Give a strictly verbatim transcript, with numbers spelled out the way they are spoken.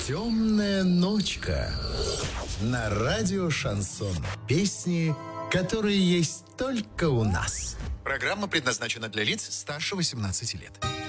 Темная ночка на радио Шансон. Песни, которые есть только у нас. Программа предназначена для лиц старше восемнадцати лет.